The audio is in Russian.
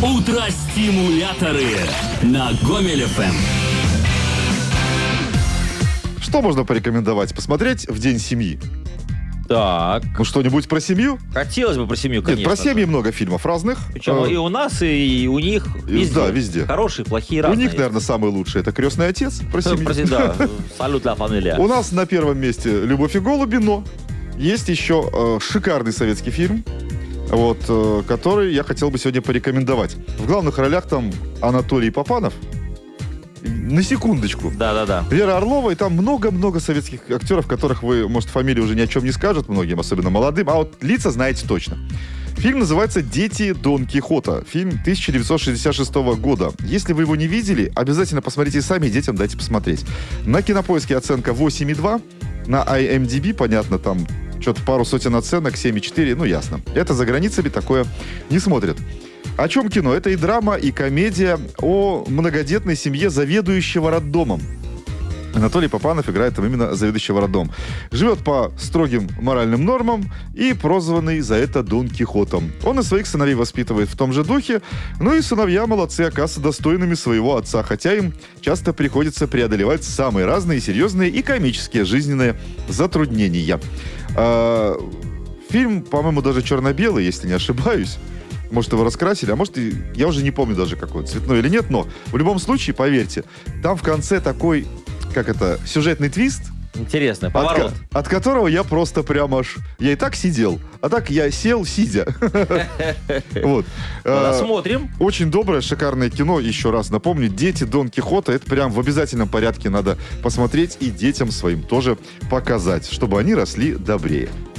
Утро-стимуляторы на Гомель ФМ. Что можно порекомендовать посмотреть в День семьи? Так. Ну, что-нибудь про семью? Хотелось бы про семью, конечно. Нет, про семьи много фильмов разных. Причем и у нас, и у них везде. Да, везде. Хорошие, плохие, У разные. них, наверное, самый лучший. Это «Крестный отец». Про семью. Да, салют ла фамилия. У нас на первом месте «Любовь и голуби», но есть еще шикарный советский фильм, который я хотел бы сегодня порекомендовать. В главных ролях там Анатолий Папанов. На секундочку. Да. Вера Орлова, и там много-много советских актеров, которых вы, может, фамилии уже ни о чем не скажут, многим, особенно молодым, а вот лица знаете точно. Фильм называется «Дети Дон Кихота». Фильм 1966 года. Если вы его не видели, обязательно посмотрите сами, и детям дайте посмотреть. На Кинопоиске оценка 8,2. На IMDb, понятно, там что-то пару сотен оценок, 7,4, ну ясно. Это за границами такое не смотрят. О чем кино? Это и драма, и комедия о многодетной семье заведующего роддомом. Анатолий Папанов играет там именно заведующего роддомом. Живет по строгим моральным нормам и прозванный за это Дон Кихотом. Он и своих сыновей воспитывает в том же духе, ну и сыновья молодцы, оказываются достойными своего отца, хотя им часто приходится преодолевать самые разные серьезные и комические жизненные затруднения. Фильм, по-моему, даже черно-белый, если не ошибаюсь. Может, его раскрасили, а может, я уже не помню даже, какой он, цветной или нет, но в любом случае, поверьте, там в конце такой, сюжетный твист. Интересно, поворот. От которого я просто прям аж... Я и так сидел, а так я сел, сидя. Вот. Посмотрим. Очень доброе, шикарное кино. Еще раз напомню, «Дети Дон Кихота». Это прям в обязательном порядке надо посмотреть и детям своим тоже показать, чтобы они росли добрее.